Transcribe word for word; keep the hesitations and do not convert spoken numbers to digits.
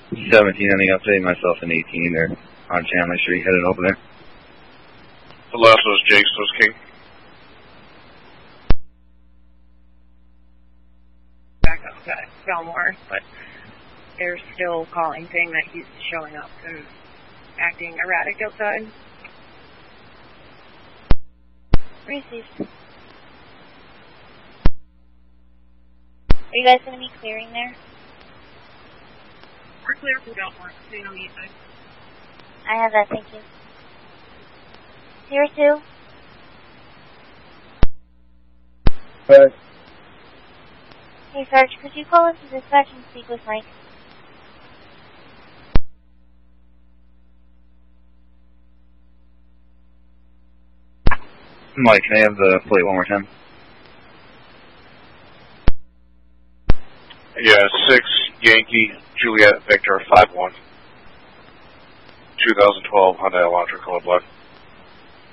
seventeen, any update? Myself and eighteen are on Chandler Street, headed over there. The last was Jake, so it's King. Back up to Belmore, but they're still calling, saying that he's showing up and acting erratic outside. Received. Are you guys going to be clearing there? We're clear for Belmore. Stay on the east side. I have that, thank you. Here two. Hey. Hey, Sarge, could you call into dispatch and speak with Mike? Mike, can I have the plate one more time? Yeah, six Yankee Juliet Victor five one. twenty twelve Hyundai Elantra color black.